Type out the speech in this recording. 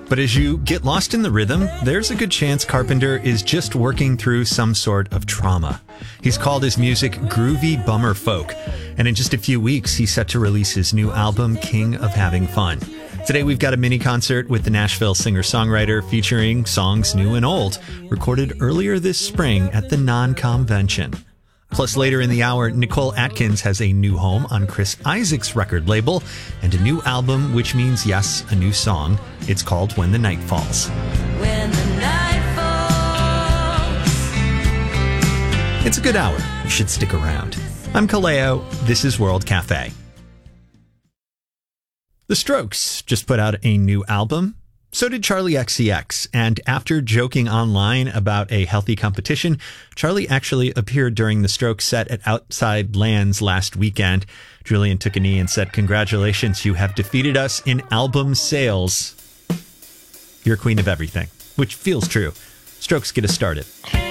But as you get lost in the rhythm, there's a good chance Carpenter is just working through some sort of trauma. He's called his music groovy bummer folk, and in just a few weeks, he's set to release his new album, King of Having Fun. Today, we've got a mini concert with the Nashville singer-songwriter featuring songs new and old, recorded earlier this spring at the Non-Convention. Plus, later in the hour, Nicole Atkins has a new home on Chris Isaak's record label and a new album, which means, yes, a new song. It's called When the Night Falls. When the night falls. It's a good hour. You should stick around. I'm Kaleo. This is World Cafe. The Strokes just put out a new album. So did Charli XCX, and after joking online about a healthy competition, Charli actually appeared during the Strokes set at Outside Lands last weekend. Julian took a knee and said, "Congratulations, you have defeated us in album sales. You're queen of everything," which feels true. Strokes, get us started.